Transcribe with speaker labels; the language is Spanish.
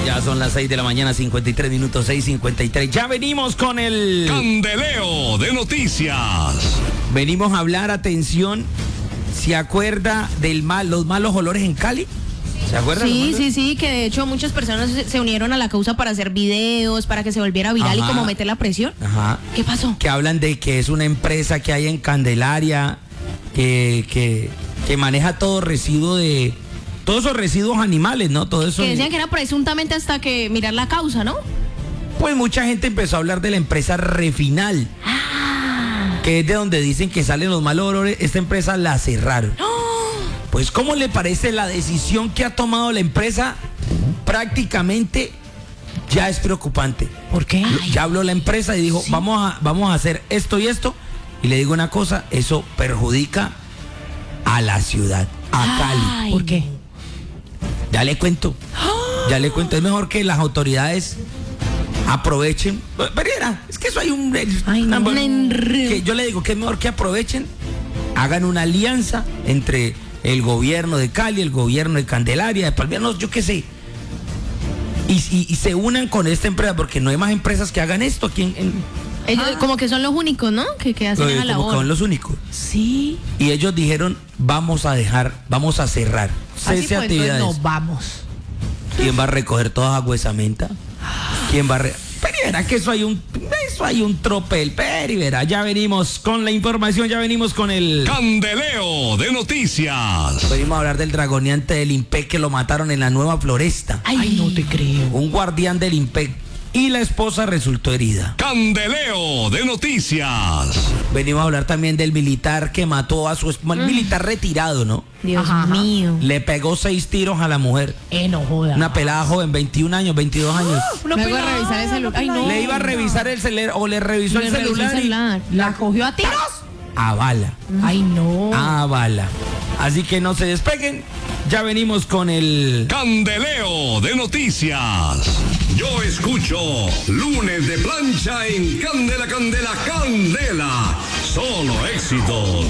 Speaker 1: Ya son las 6 de la mañana, 53 minutos, 6:53. Ya venimos con el
Speaker 2: Candeleo de Noticias.
Speaker 1: Venimos a hablar, atención, ¿se acuerda los malos olores en Cali? ¿Se acuerda?
Speaker 3: Sí, que de hecho muchas personas se unieron a la causa para hacer videos, para que se volviera viral.
Speaker 1: Ajá.
Speaker 3: Y como meter la presión.
Speaker 1: Ajá.
Speaker 3: ¿Qué pasó?
Speaker 1: Que hablan de que es una empresa que hay en Candelaria que maneja todo residuo de... Todos esos residuos animales, ¿no? Todo eso.
Speaker 3: Que decían que era presuntamente hasta que mirar la causa, ¿no?
Speaker 1: Pues mucha gente empezó a hablar de la empresa Refinal. Que es de donde dicen que salen los malos olores. Esta empresa la cerraron. Pues, ¿cómo le parece la decisión que ha tomado la empresa? Prácticamente ya es preocupante.
Speaker 3: ¿Por qué?
Speaker 1: Ya habló la empresa y dijo, vamos a hacer esto y esto. Y le digo una cosa, eso perjudica a la ciudad, a Cali.
Speaker 3: ¿Por qué?
Speaker 1: Ya le cuento. Es mejor que las autoridades aprovechen. Pero era, es que eso hay un que yo le digo que es mejor que aprovechen, hagan una alianza entre el gobierno de Cali, el gobierno de Candelaria, de Palmira, yo qué sé. Y se unan con esta empresa, porque no hay más empresas que hagan esto aquí
Speaker 3: Ellos como que son los únicos, ¿no? Que hacen la
Speaker 1: como
Speaker 3: labor.
Speaker 1: que son los únicos.
Speaker 3: Sí.
Speaker 1: Y ellos dijeron, vamos a cerrar.
Speaker 3: Así
Speaker 1: Cese
Speaker 3: pues,
Speaker 1: actividades.
Speaker 3: entonces nos vamos.
Speaker 1: ¿Quién va a recoger toda esa huesamenta? ¿Quién va a Pero verá que eso hay un tropel. Pero verá, ya venimos con la información, ya venimos con el
Speaker 2: Candeleo de Noticias.
Speaker 1: Venimos a hablar del dragoneante del IMPEC que lo mataron en la Nueva Floresta.
Speaker 3: Ay, no te creo.
Speaker 1: Un guardián del IMPEC y la esposa resultó herida.
Speaker 2: Candeleo de Noticias.
Speaker 1: Venimos a hablar también del militar que mató a su esposa, el militar retirado, ¿no?
Speaker 3: Dios mío.
Speaker 1: Le pegó 6 tiros a la mujer.
Speaker 3: No joda.
Speaker 1: Una pelada joven, 21 años, 22 años.
Speaker 3: Luego a revisar el celular. Ay, no.
Speaker 1: Le iba a revisar el celular o le revisó el celular.
Speaker 3: ¿La cogió a tiros?
Speaker 1: A bala.
Speaker 3: Ay, no.
Speaker 1: A bala. Así que no se despeguen. Ya venimos con el
Speaker 2: Candeleo de Noticias. Yo escucho Lunes de Plancha en Candela, Candela, Candela. Solo éxitos.